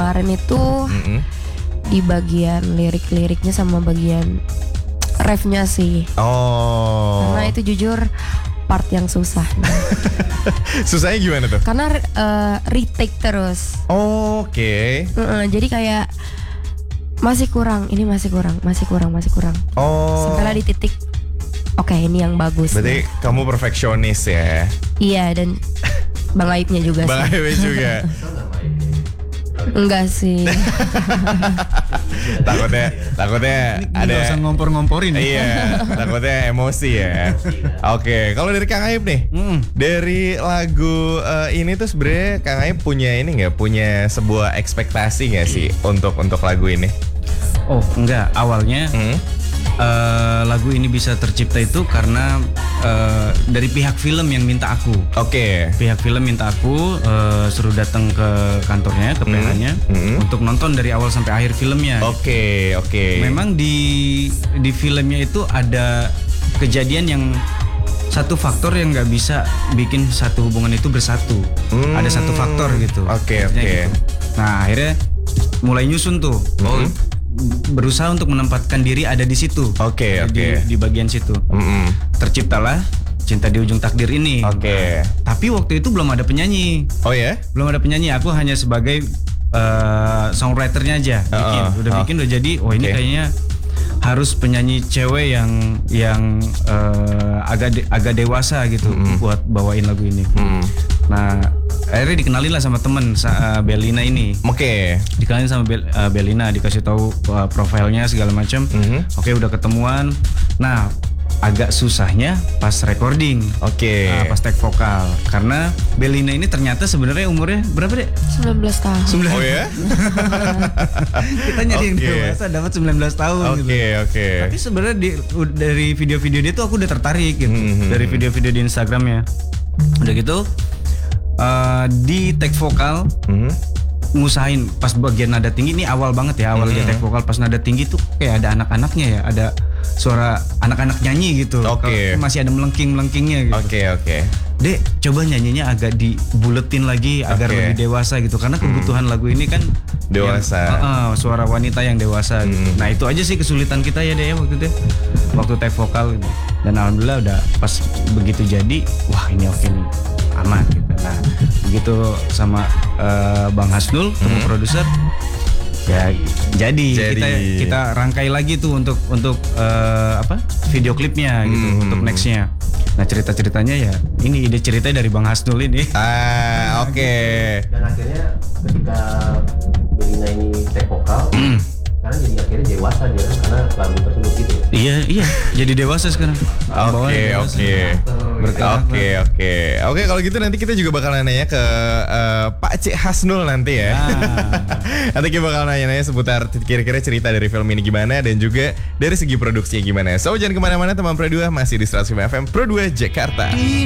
kemarin itu di bagian lirik-liriknya sama bagian refnya sih. Oh. Karena itu jujur part yang susah. Susahnya gimana tuh? Karena retake terus. Oke. Jadi kayak masih kurang, ini masih kurang. Oh. Sampailah di titik oke, ini yang bagus. Berarti kamu perfeksionis ya? Iya, dan Bang Aibnya juga Bang sih. Aib juga. Enggak sih. takutnya Ini ada gak usah ngompor-ngomporin ya. Iya, takutnya emosi ya. Oke, kalau dari Kang Aib nih, dari lagu ini tuh sebenarnya Kang Aib punya ini nggak, punya sebuah ekspektasi nggak sih untuk lagu ini? Oh enggak, awalnya lagu ini bisa tercipta itu karena dari pihak film yang minta aku. Oke. Pihak film minta aku suruh datang ke kantornya, ke PH-nya untuk nonton dari awal sampai akhir filmnya. Oke. Memang di filmnya itu ada kejadian yang satu faktor yang nggak bisa bikin satu hubungan itu bersatu. Ada satu faktor gitu. Oke. Gitu. Nah akhirnya mulai nyusun tuh. Berusaha untuk menempatkan diri ada di situ. Oke. Di bagian situ. Terciptalah Cinta di Ujung Takdir ini. Oke. Tapi waktu itu belum ada penyanyi. Oh ya? Belum ada penyanyi. Aku hanya sebagai songwriternya aja. Bikin udah jadi. Oh ini kayaknya harus penyanyi cewek yang agak dewasa gitu buat bawain lagu ini. Nah akhirnya dikenalin lah sama temen Belina ini. Oke. Dikenalin sama Belina, dikasih tahu profilnya segala macam. Oke udah ketemuan. Nah agak susahnya pas recording. Oke. Pas take vokal karena Belina ini ternyata sebenarnya umurnya berapa deh? 19 tahun. Oh ya? Kita nyari yang dewasa dapat 19 tahun gitu. Oke. Tapi sebenarnya dari video-video dia tuh aku udah tertarik gitu. Dari video-video di Instagramnya. Udah gitu di take vokal ngusahain pas bagian nada tinggi, ini awal banget ya, awal dia take vokal pas nada tinggi tuh kayak ada anak-anaknya ya, ada suara anak-anak nyanyi gitu. Oke. Masih ada melengking-melengkingnya gitu. Oke. Dek, coba nyanyinya agak dibuletin lagi agar lebih dewasa gitu, karena kebutuhan lagu ini kan dewasa. Suara wanita yang dewasa gitu. Nah itu aja sih kesulitan kita ya deh waktu take vokal gitu. Dan alhamdulillah udah pas begitu jadi, wah ini oke nih, aman gitu. Nah begitu sama Bang Hasnul, produser, ya jadi kita rangkai lagi tuh untuk video klipnya gitu untuk nextnya. Nah cerita-ceritanya ya ini ide cerita dari Bang Hasnul ini. Oke. Dan akhirnya ketika Belina ini take vokal, sekarang jadi akhirnya dewasa dia karena lagu tersebut gitu. Iya, jadi dewasa sekarang. Oke, kalau gitu nanti kita juga bakal nanya ke Pak Cik Hasnul nanti ya. Nanti kita bakal nanya-nanya seputar kira-kira cerita dari film ini gimana dan juga dari segi produksinya gimana. So jangan kemana-mana teman Pro 2, masih di 105 FM Pro 2 Jakarta.